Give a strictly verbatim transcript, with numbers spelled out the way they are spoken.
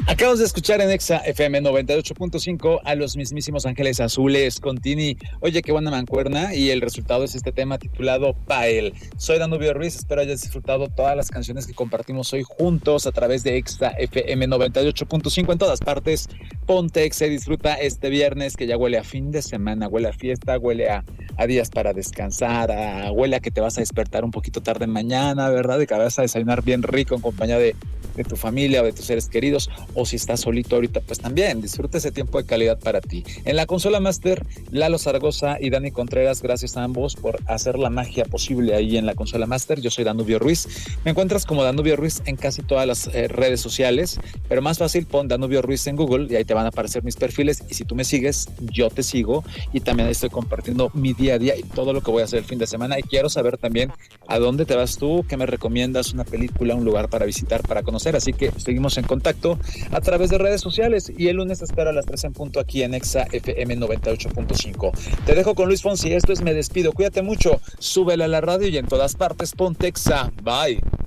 Acabamos de escuchar en Exa F M noventa y ocho punto cinco a los mismísimos Ángeles Azules con Tini. Oye, qué buena mancuerna, y el resultado es este tema titulado Pael. Soy Danubio Ruiz, espero hayas disfrutado todas las canciones que compartimos hoy juntos a través de Exa F M noventa y ocho punto cinco en todas partes. Ponte Exa y disfruta este viernes que ya huele a fin de semana, huele a fiesta, huele a, a días para descansar, a, huele a que te vas a despertar un poquito tarde mañana, ¿verdad? De que vas a desayunar bien rico en compañía de de tu familia o de tus seres queridos, o si estás solito ahorita, pues también disfruta ese tiempo de calidad para ti. En la consola Master, Lalo Zaragoza y Dani Contreras, gracias a ambos por hacer la magia posible ahí en la consola Master. Yo soy Danubio Ruiz, me encuentras como Danubio Ruiz en casi todas las eh, redes sociales, pero más fácil pon Danubio Ruiz en Google y ahí te van a aparecer mis perfiles, y si tú me sigues, yo te sigo, y también ahí estoy compartiendo mi día a día y todo lo que voy a hacer el fin de semana, y quiero saber también a dónde te vas tú, qué me recomiendas, una película, un lugar para visitar, para conocer. Así que seguimos en contacto a través de redes sociales, y el lunes espero a las tres en punto aquí en Exa F M noventa y ocho punto cinco. Te dejo con Luis Fonsi, esto es Me Despido, cuídate mucho, súbela a la radio y en todas partes ponte Exa, bye.